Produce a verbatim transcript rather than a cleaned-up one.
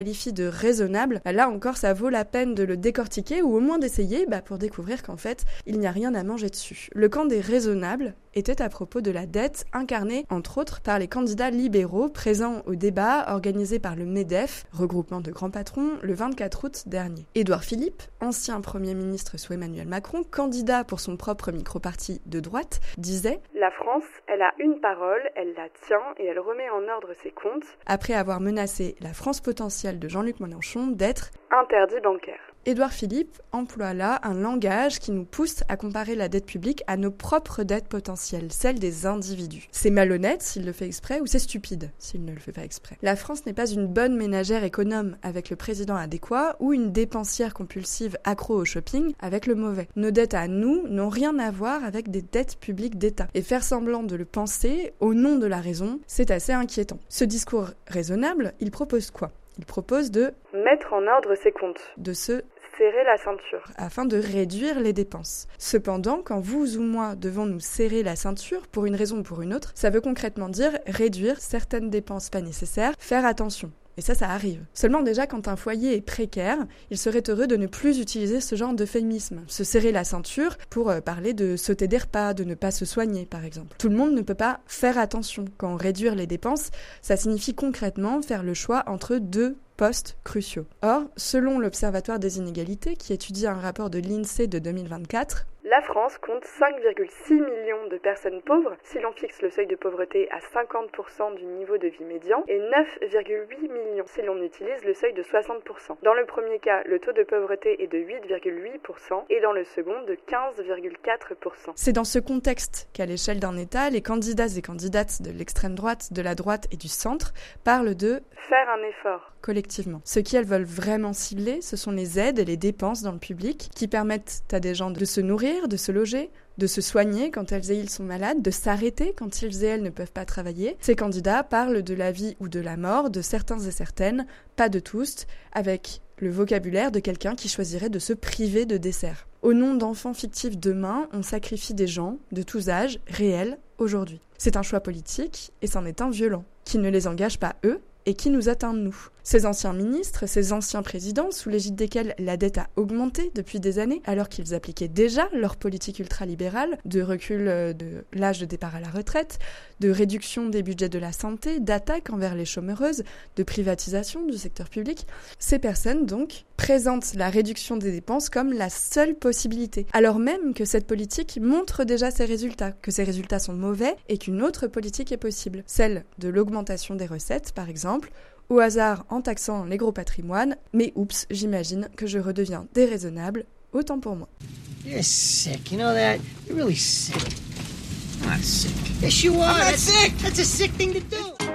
qualifie de raisonnable, là encore ça vaut la peine de le décortiquer ou au moins d'essayer bah, pour découvrir qu'en fait il n'y a rien à manger dessus. Le camp des raisonnables était à propos de la dette incarnée entre autres par les candidats libéraux présents au débat organisé par le MEDEF, regroupement de grands patrons, le vingt-quatre août dernier. Édouard Philippe, ancien Premier ministre sous Emmanuel Macron, candidat pour son propre micro-parti de droite, disait « La France, elle a une parole, elle la tient et elle remet en ordre ses comptes » après avoir menacé la France potentielle de Jean-Luc Mélenchon d'être « interdit bancaire ». Édouard Philippe emploie là un langage qui nous pousse à comparer la dette publique à nos propres dettes potentielles, celles des individus. C'est malhonnête s'il le fait exprès ou c'est stupide s'il ne le fait pas exprès. La France n'est pas une bonne ménagère économe avec le président adéquat ou une dépensière compulsive accro au shopping avec le mauvais. Nos dettes à nous n'ont rien à voir avec des dettes publiques d'État. Et faire semblant de le penser au nom de la raison, c'est assez inquiétant. Ce discours raisonnable, il propose quoi ? Il propose de mettre en ordre ses comptes, de se serrer la ceinture, afin de réduire les dépenses. Cependant, quand vous ou moi devons nous serrer la ceinture, pour une raison ou pour une autre, ça veut concrètement dire réduire certaines dépenses pas nécessaires, faire attention. Et ça, ça arrive. Seulement déjà, quand un foyer est précaire, il serait heureux de ne plus utiliser ce genre d'euphémisme. Se serrer la ceinture pour euh, parler de sauter des repas, de ne pas se soigner, par exemple. Tout le monde ne peut pas faire attention. Quand réduire les dépenses, ça signifie concrètement faire le choix entre deux postes cruciaux. Or, selon l'Observatoire des inégalités, qui étudie un rapport de l'INSEE de deux mille vingt-quatre, la France compte cinq virgule six millions de personnes pauvres si l'on fixe le seuil de pauvreté à cinquante pour cent du niveau de vie médian et neuf virgule huit millions si l'on utilise le seuil de soixante pour cent. Dans le premier cas, le taux de pauvreté est de huit virgule huit pour cent et dans le second de quinze virgule quatre pour cent. C'est dans ce contexte qu'à l'échelle d'un État, les candidats et candidates de l'extrême droite, de la droite et du centre parlent de faire un effort collectivement. Ce qu'elles veulent vraiment cibler, ce sont les aides et les dépenses dans le public qui permettent à des gens de se nourrir, de se loger, de se soigner quand elles et ils sont malades, de s'arrêter quand ils et elles ne peuvent pas travailler. Ces candidats parlent de la vie ou de la mort, de certains et certaines, pas de tous, avec le vocabulaire de quelqu'un qui choisirait de se priver de dessert. Au nom d'enfants fictifs demain, on sacrifie des gens de tous âges, réels, aujourd'hui. C'est un choix politique et c'en est un violent, qui ne les engage pas eux, et qui nous atteint nous. Ces anciens ministres, ces anciens présidents, sous l'égide desquels la dette a augmenté depuis des années, alors qu'ils appliquaient déjà leur politique ultralibérale de recul de l'âge de départ à la retraite, de réduction des budgets de la santé, d'attaque envers les chômeuses, de privatisation du secteur public, ces personnes donc présentent la réduction des dépenses comme la seule possibilité, alors même que cette politique montre déjà ses résultats, que ces résultats sont mauvais et qu'une autre politique est possible, celle de l'augmentation des recettes par exemple, au hasard en taxant les gros patrimoines, mais oups, j'imagine que je redeviens déraisonnable, autant pour moi. You're sick, you know that? You're really sick. I'm not sick. Yes, you are. I'm not sick. That's a sick thing to do.